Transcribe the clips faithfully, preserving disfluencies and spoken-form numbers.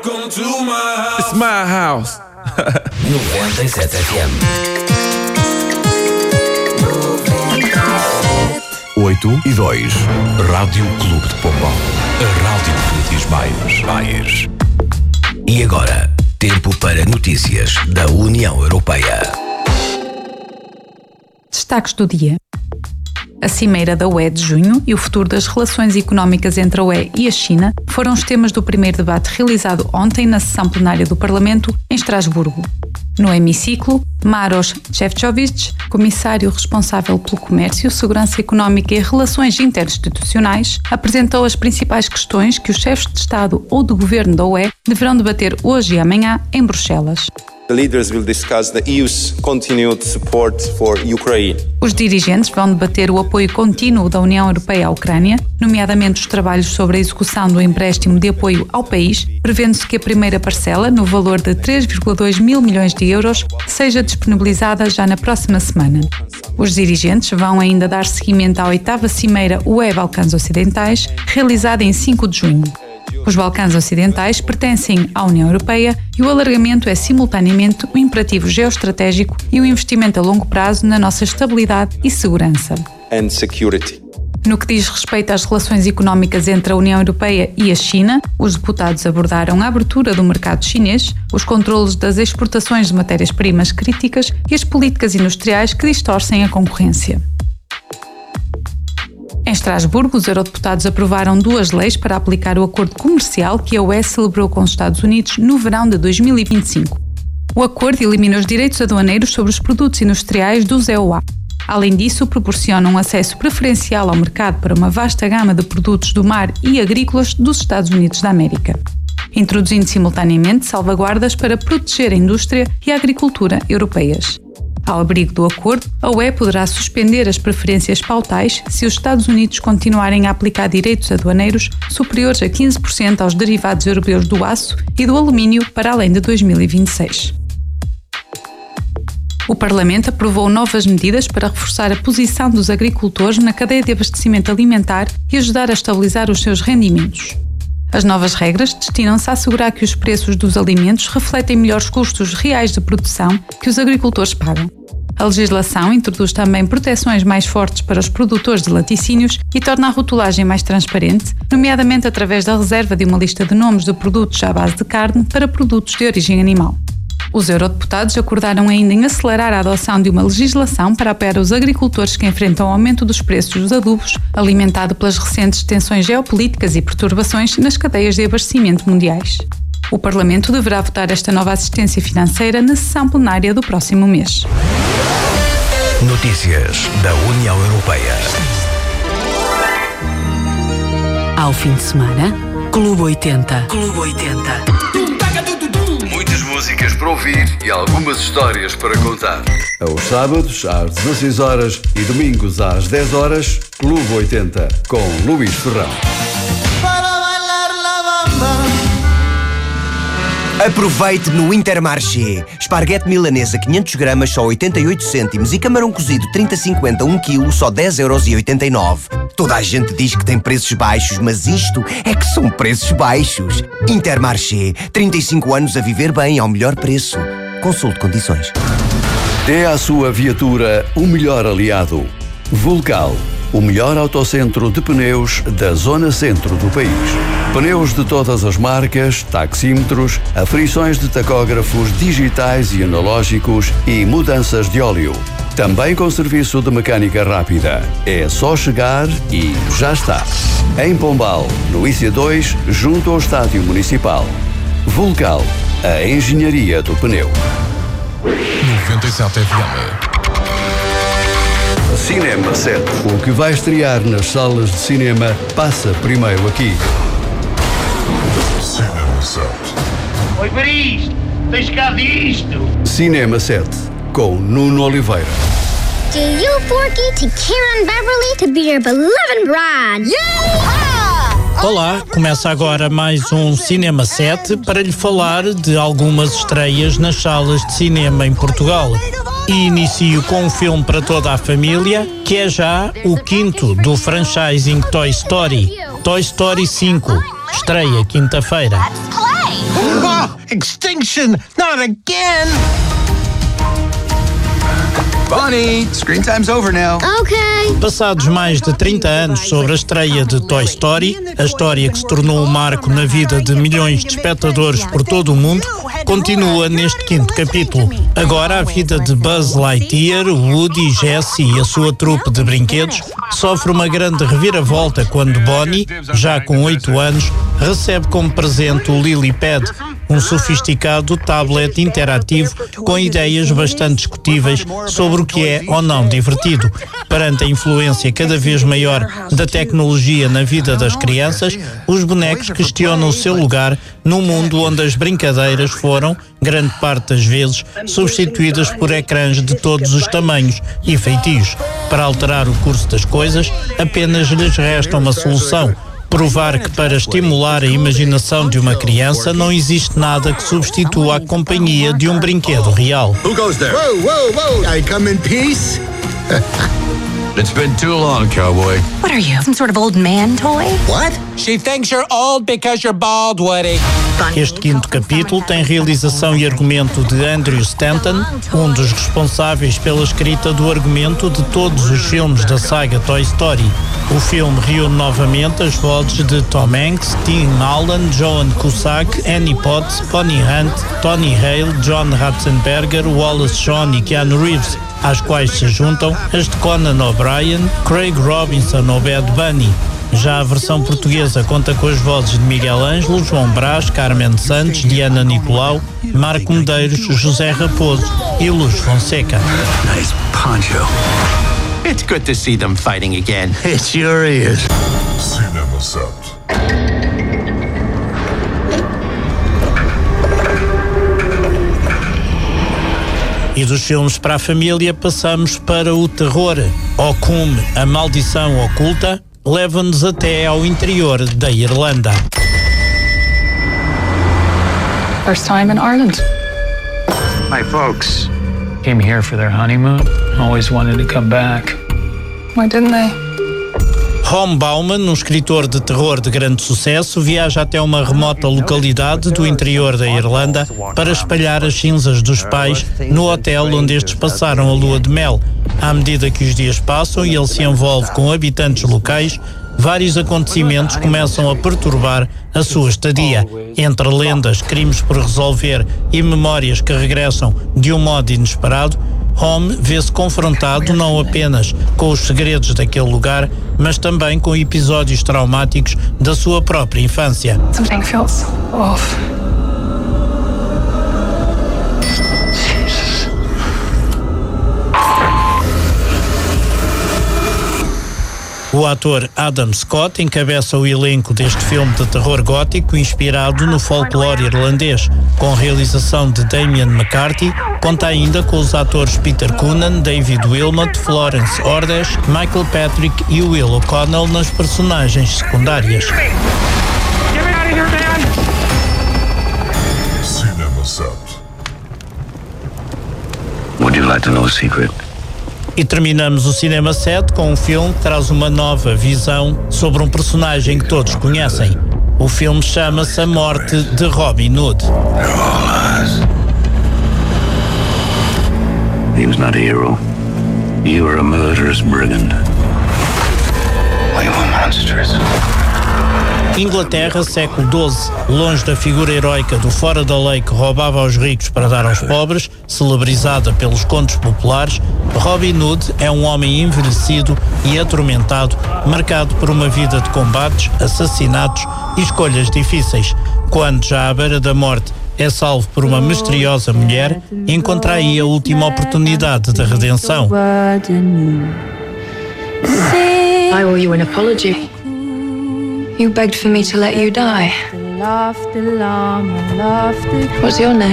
Welcome to my house. It's my house. noventa e sete F M. oito e dois. Rádio Clube de Pombal. A rádio que diz mais. mais. E agora, tempo para notícias da União Europeia. Destaques do dia. A Cimeira da U E de junho e o futuro das relações económicas entre a U E e a China foram os temas do primeiro debate realizado ontem na sessão plenária do Parlamento, em Estrasburgo. No hemiciclo, Maroš Šefčovič, comissário responsável pelo comércio, segurança económica e relações interinstitucionais, apresentou as principais questões que os chefes de Estado ou de Governo da U E deverão debater hoje e amanhã em Bruxelas. The leaders will discuss the E U's continued support for Ukraine. Os dirigentes vão debater o apoio contínuo da União Europeia à Ucrânia, nomeadamente os trabalhos sobre a execução do empréstimo de apoio ao país, prevendo-se que a primeira parcela, no valor de três vírgula dois mil milhões de euros, seja disponibilizada já na próxima semana. Os dirigentes vão ainda dar seguimento à oitava Cimeira U E Balcãs Ocidentais, realizada em cinco de junho. Os Balcãs Ocidentais pertencem à União Europeia e o alargamento é simultaneamente um imperativo geoestratégico e um investimento a longo prazo na nossa estabilidade e segurança. And security. No que diz respeito às relações económicas entre a União Europeia e a China, os deputados abordaram a abertura do mercado chinês, os controlos das exportações de matérias-primas críticas e as políticas industriais que distorcem a concorrência. Em Estrasburgo, os eurodeputados aprovaram duas leis para aplicar o acordo comercial que a U E celebrou com os Estados Unidos no verão de dois mil e vinte e cinco. O acordo elimina os direitos aduaneiros sobre os produtos industriais dos E U A. Além disso, proporciona um acesso preferencial ao mercado para uma vasta gama de produtos do mar e agrícolas dos Estados Unidos da América, introduzindo simultaneamente salvaguardas para proteger a indústria e a agricultura europeias. Ao abrigo do acordo, a U E poderá suspender as preferências pautais se os Estados Unidos continuarem a aplicar direitos aduaneiros superiores a quinze por cento aos derivados europeus do aço e do alumínio para além de dois mil e vinte e seis. O Parlamento aprovou novas medidas para reforçar a posição dos agricultores na cadeia de abastecimento alimentar e ajudar a estabilizar os seus rendimentos. As novas regras destinam-se a assegurar que os preços dos alimentos refletem melhor os custos reais de produção que os agricultores pagam. A legislação introduz também proteções mais fortes para os produtores de laticínios e torna a rotulagem mais transparente, nomeadamente através da reserva de uma lista de nomes de produtos à base de carne para produtos de origem animal. Os eurodeputados acordaram ainda em acelerar a adoção de uma legislação para apoiar os agricultores que enfrentam o aumento dos preços dos adubos, alimentado pelas recentes tensões geopolíticas e perturbações nas cadeias de abastecimento mundiais. O Parlamento deverá votar esta nova assistência financeira na sessão plenária do próximo mês. Notícias da União Europeia. Ao fim de semana, Clube oitenta. Clube oitenta. Muitas músicas para ouvir e algumas histórias para contar. Aos sábados, às dezasseis horas e domingos às dez horas, Clube oitenta, com Luís Ferrão. Aproveite no Intermarché. Esparguete milanesa quinhentos gramas só oitenta e oito cêntimos e camarão cozido trinta cinquenta um quilo só dez euros e oitenta e nove. Toda a gente diz que tem preços baixos, mas isto é que são preços baixos. Intermarché. trinta e cinco anos a viver bem ao melhor preço. Consulte condições. Dê à sua viatura o melhor aliado. Vulcal, o melhor autocentro de pneus da zona centro do país. Pneus de todas as marcas, taxímetros, aferições de tacógrafos digitais e analógicos e mudanças de óleo. Também com serviço de mecânica rápida. É só chegar e já está. Em Pombal, no I C dois, junto ao Estádio Municipal. Vulcal, a engenharia do pneu. noventa e sete F M. Cinema sete. O que vai estrear nas salas de cinema passa primeiro aqui. Cinema sete. Oi, para isto! Tens cá disto! Cinema sete, com Nuno Oliveira. Do you, Forky, to Karen Beverly to be your beloved bride? Yeah! Olá, começa agora mais um Cinema sete para lhe falar de algumas estreias nas salas de cinema em Portugal. E inicio com um filme para toda a família, que é já o quinto do franchising Toy Story. Toy Story cinco, estreia quinta-feira. Extinction! Not again! Bonnie, screen time's over now. Okay. Passados mais de trinta anos sobre a estreia de Toy Story, a história que se tornou um marco na vida de milhões de espectadores por todo o mundo, continua neste quinto capítulo. Agora a vida de Buzz Lightyear, Woody, Jessie e a sua trupe de brinquedos sofre uma grande reviravolta quando Bonnie, já com oito anos, recebe como presente o Lily-Pad, um sofisticado tablet interativo com ideias bastante discutíveis sobre o que é ou não divertido. Perante a influência cada vez maior da tecnologia na vida das crianças, os bonecos questionam o seu lugar num mundo onde as brincadeiras foram, grande parte das vezes, substituídas por ecrãs de todos os tamanhos e feitios. Para alterar o curso das coisas, apenas lhes resta uma solução: provar que para estimular a imaginação de uma criança não existe nada que substitua a companhia de um brinquedo real. Who goes there? Whoa, whoa, whoa! I come in peace? It's been too long, cowboy. What are you, some sort of old man toy? What? She thinks you're old because you're bald, Woody. Este quinto capítulo tem realização e argumento de Andrew Stanton, um dos responsáveis pela escrita do argumento de todos os filmes da saga Toy Story. O filme reúne novamente as vozes de Tom Hanks, Tim Allen, Joan Cusack, Annie Potts, Bonnie Hunt, Tony Hale, John Ratzenberger, Wallace Shawn e Keanu Reeves, às quais se juntam as de Conan O'Brien, Craig Robinson ou Bad Bunny. Já a versão portuguesa conta com as vozes de Miguel Ângelo, João Brás, Carmen Santos, Diana Nicolau, Marco Medeiros, José Raposo e Luz Fonseca. Nice poncho. It's good to see them fighting again. It sure is. Cinema Set. E dos filmes para a família passamos para o terror. Occum, a maldição oculta, leva-nos até ao interior da Irlanda. First time in Ireland. My folks came here for their honeymoon. Always wanted to come back. Why didn't they? Ron Bauman, um escritor de terror de grande sucesso, viaja até uma remota localidade do interior da Irlanda para espalhar as cinzas dos pais no hotel onde estes passaram a lua de mel. À medida que os dias passam e ele se envolve com habitantes locais, vários acontecimentos começam a perturbar a sua estadia. Entre lendas, crimes por resolver e memórias que regressam de um modo inesperado, Home vê-se confrontado não apenas com os segredos daquele lugar, mas também com episódios traumáticos da sua própria infância. Something feels off. O ator Adam Scott encabeça o elenco deste filme de terror gótico inspirado no folclore irlandês. Com realização de Damien McCarthy, conta ainda com os atores Peter Coonan, David Wilmot, Florence Orders, Michael Patrick e Will O'Connell nas personagens secundárias. Cinema Set. Would you like to know a secret? E terminamos o Cinema Set com um filme que traz uma nova visão sobre um personagem que todos conhecem. O filme chama-se A Morte de Robin Hood. He was not a hero. You were a murderous brigand. We were monsters. Inglaterra, século doze. Longe da figura heroica do fora da lei que roubava aos ricos para dar aos pobres, celebrizada pelos contos populares, Robin Hood é um homem envelhecido e atormentado, marcado por uma vida de combates, assassinatos e escolhas difíceis. Quando, já à beira da morte, é salvo por uma misteriosa mulher, encontra aí a última oportunidade de redenção. I owe you an apology. You begged for me to let you die. What's your name?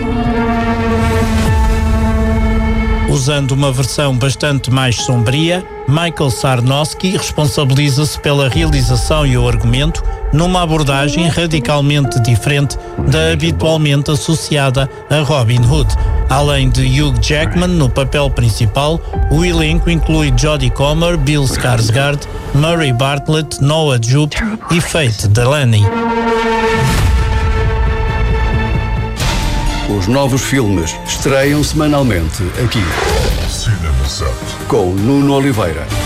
Usando uma versão bastante mais sombria, Michael Sarnowski responsabiliza-se pela realização e o argumento numa abordagem radicalmente diferente da habitualmente associada a Robin Hood. Além de Hugh Jackman no papel principal, o elenco inclui Jodie Comer, Bill Skarsgård, Murray Bartlett, Noah Jupe e Faith Delaney. Os novos filmes estreiam semanalmente aqui. Cinema sete. Com Nuno Oliveira.